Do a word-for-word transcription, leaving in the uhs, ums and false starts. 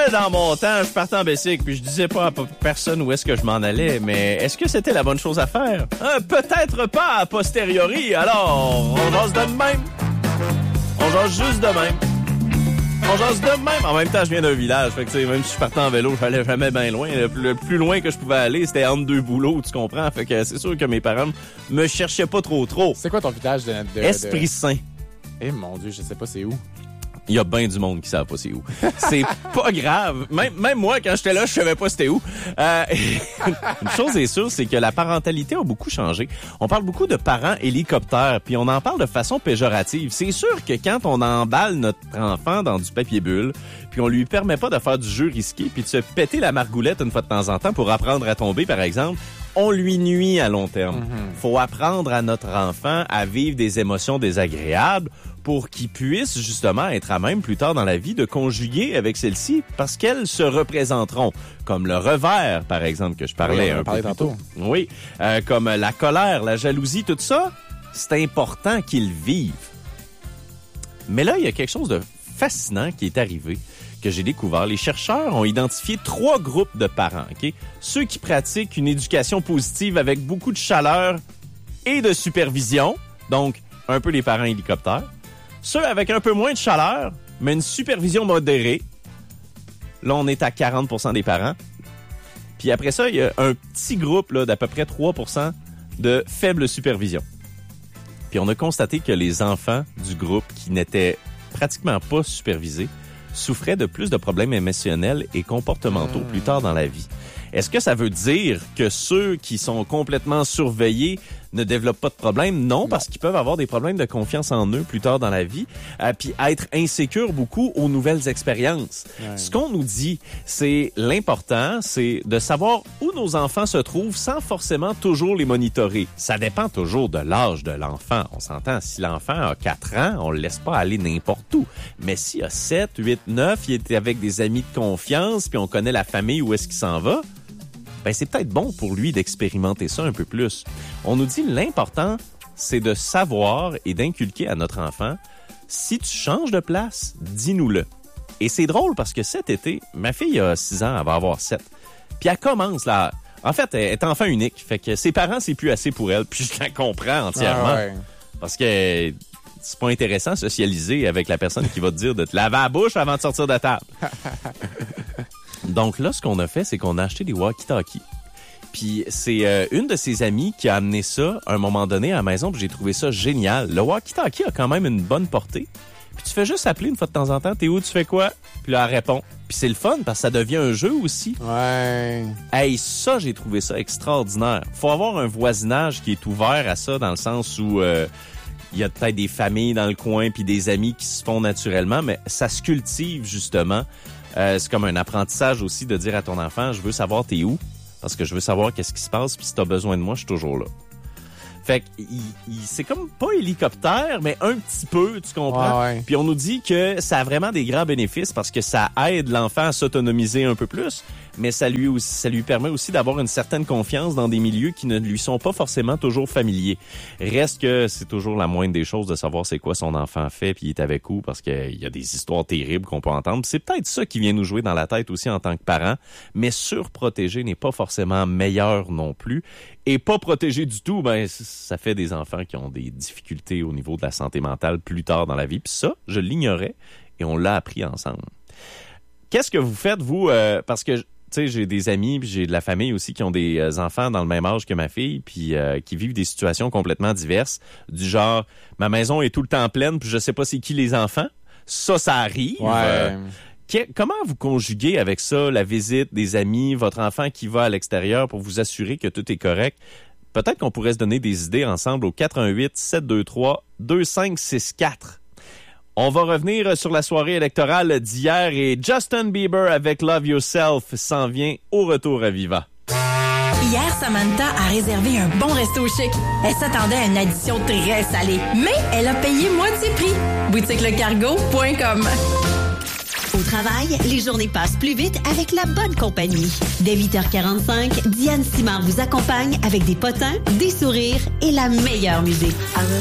dans mon temps, je partais en bicycle puis je disais pas à personne où est-ce que je m'en allais, mais est-ce que c'était la bonne chose à faire? Euh, peut-être pas a posteriori, alors on jase de même. On jase juste de même. On jase de même. En même temps, je viens d'un village, fait que même si je partais en vélo, j'allais jamais bien loin. Le, le plus loin que je pouvais aller, c'était entre deux boulots, tu comprends? Fait que c'est sûr que mes parents me cherchaient pas trop trop. C'est quoi ton village de... de Esprit de... Saint. Eh mon Dieu, je sais pas c'est où. Il y a bien du monde qui savent pas c'est où. C'est pas grave. Même, même moi, quand j'étais là, je savais pas c'était où. Euh, une chose est sûre, c'est que la parentalité a beaucoup changé. On parle beaucoup de parents hélicoptères, puis on en parle de façon péjorative. C'est sûr que quand on emballe notre enfant dans du papier bulle, puis on lui permet pas de faire du jeu risqué, puis de se péter la margoulette une fois de temps en temps pour apprendre à tomber, par exemple, on lui nuit à long terme. Mm-hmm. Faut apprendre à notre enfant à vivre des émotions désagréables pour qu'il puisse justement être à même plus tard dans la vie de conjuguer avec celles-ci parce qu'elles se représenteront. Comme le revers, par exemple, que je parlais oui, un peu plus tantôt. tôt. Oui, euh, comme la colère, la jalousie, tout ça, c'est important qu'ils vivent. Mais là, il y a quelque chose de fascinant qui est arrivé, que j'ai découvert. Les chercheurs ont identifié trois groupes de parents. Okay? Ceux qui pratiquent une éducation positive avec beaucoup de chaleur et de supervision, donc un peu les parents hélicoptères. Ceux avec un peu moins de chaleur, mais une supervision modérée. Là, on est à quarante pour cent des parents. Puis après ça, il y a un petit groupe là, d'à peu près trois pour cent de faible supervision. Puis on a constaté que les enfants du groupe qui n'étaient pratiquement pas supervisés souffraient de plus de problèmes émotionnels et comportementaux mmh. plus tard dans la vie. Est-ce que ça veut dire que ceux qui sont complètement surveillés ne développent pas de problème? Non, parce qu'ils peuvent avoir des problèmes de confiance en eux plus tard dans la vie, euh, puis être insécures beaucoup aux nouvelles expériences. Ouais. Ce qu'on nous dit, c'est l'important, c'est de savoir où nos enfants se trouvent sans forcément toujours les monitorer. Ça dépend toujours de l'âge de l'enfant. On s'entend, si l'enfant a quatre ans, on le laisse pas aller n'importe où. Mais s'il a sept, huit, neuf, il est avec des amis de confiance, puis on connaît la famille où est-ce qu'il s'en va, ben c'est peut-être bon pour lui d'expérimenter ça un peu plus. On nous dit l'important, c'est de savoir et d'inculquer à notre enfant, si tu changes de place, dis-nous-le. Et c'est drôle parce que cet été, ma fille a six ans, elle va avoir sept. Puis elle commence là. En fait, elle est enfant unique. Fait que ses parents, c'est plus assez pour elle. Puis je la comprends entièrement. Ah ouais. Parce que c'est pas intéressant de socialiser avec la personne qui va te dire de te laver la bouche avant de sortir de table. Donc là, ce qu'on a fait, c'est qu'on a acheté des walkie-talkies. Puis c'est euh, une de ses amies qui a amené ça à un moment donné à la maison, puis j'ai trouvé ça génial. Le walkie-talkie a quand même une bonne portée. Puis tu fais juste appeler une fois de temps en temps, t'es où, tu fais quoi? Puis là, elle répond. Puis c'est le fun parce que ça devient un jeu aussi. Ouais. Hey, ça, j'ai trouvé ça extraordinaire. Faut avoir un voisinage qui est ouvert à ça dans le sens où euh, il y a peut-être des familles dans le coin puis des amis qui se font naturellement, mais ça se cultive justement. Euh, c'est comme un apprentissage aussi de dire à ton enfant, je veux savoir t'es où, parce que je veux savoir qu'est-ce qui se passe, puis si t'as besoin de moi, je suis toujours là. Fait que il, il, c'est comme pas hélicoptère, mais un petit peu, tu comprends? Ouais, ouais. Puis on nous dit que ça a vraiment des grands bénéfices parce que ça aide l'enfant à s'autonomiser un peu plus, mais ça lui aussi, ça lui permet aussi d'avoir une certaine confiance dans des milieux qui ne lui sont pas forcément toujours familiers. Reste que c'est toujours la moindre des choses de savoir c'est quoi son enfant fait puis il est avec où, parce qu'il y a des histoires terribles qu'on peut entendre. C'est peut-être ça qui vient nous jouer dans la tête aussi en tant que parent, mais surprotéger n'est pas forcément meilleur non plus. Et pas protégé du tout, ben ça fait des enfants qui ont des difficultés au niveau de la santé mentale plus tard dans la vie. Puis ça, je l'ignorais et on l'a appris ensemble. Qu'est-ce que vous faites, vous? Euh, parce que, tu sais, j'ai des amis puis j'ai de la famille aussi qui ont des euh, enfants dans le même âge que ma fille puis euh, qui vivent des situations complètement diverses. Du genre, ma maison est tout le temps pleine puis je sais pas c'est qui les enfants. Ça, ça arrive. Ouais. Euh, Comment vous conjuguez avec ça, la visite des amis, votre enfant qui va à l'extérieur pour vous assurer que tout est correct? Peut-être qu'on pourrait se donner des idées ensemble au quatre un huit, sept deux trois, deux cinq six quatre. On va revenir sur la soirée électorale d'hier et Justin Bieber avec Love Yourself s'en vient au retour à Viva. Hier, Samantha a réservé un bon resto chic. Elle s'attendait à une addition très salée, mais elle a payé moitié prix. boutique le cargo point com. Au travail, les journées passent plus vite avec la bonne compagnie. Dès huit heures quarante-cinq, Diane Simard vous accompagne avec des potins, des sourires et la meilleure musique.